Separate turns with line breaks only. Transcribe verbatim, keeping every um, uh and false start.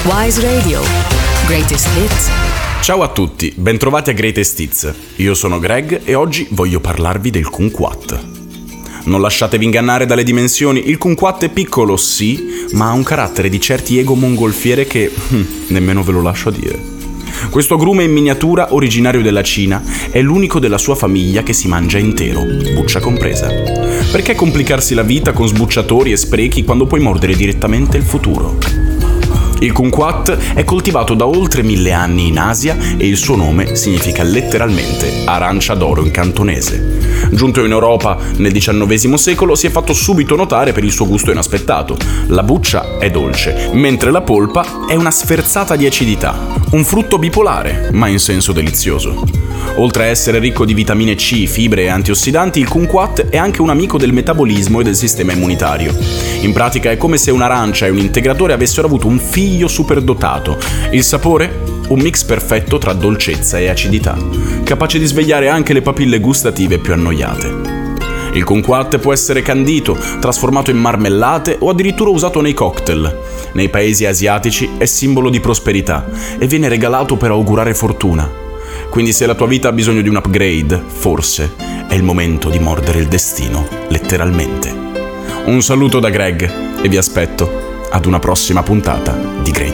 Wise Radio. Greatest Hits.
Ciao a tutti, bentrovati a Greatest Hits. Io sono Greg e oggi voglio parlarvi del kumquat. Non lasciatevi ingannare dalle dimensioni, il kumquat è piccolo, sì, ma ha un carattere di certi ego mongolfiere che hm, nemmeno ve lo lascio dire. Questo agrume in miniatura, originario della Cina, è l'unico della sua famiglia che si mangia intero, buccia compresa. Perché complicarsi la vita con sbucciatori e sprechi quando puoi mordere direttamente il futuro? Il kumquat è coltivato da oltre mille anni in Asia e il suo nome significa letteralmente arancia d'oro in cantonese. Giunto in Europa nel diciannovesimo secolo si è fatto subito notare per il suo gusto inaspettato. La buccia è dolce, mentre la polpa è una sferzata di acidità. Un frutto bipolare, ma in senso delizioso. Oltre a essere ricco di vitamine C, fibre e antiossidanti, il kumquat è anche un amico del metabolismo e del sistema immunitario. In pratica è come se un'arancia e un integratore avessero avuto un figlio superdotato. Il sapore? Un mix perfetto tra dolcezza e acidità, capace di svegliare anche le papille gustative più annoiate. Il kumquat può essere candito, trasformato in marmellate o addirittura usato nei cocktail. Nei paesi asiatici è simbolo di prosperità e viene regalato per augurare fortuna. Quindi se la tua vita ha bisogno di un upgrade, forse è il momento di mordere il destino, letteralmente. Un saluto da Greg e vi aspetto ad una prossima puntata di Great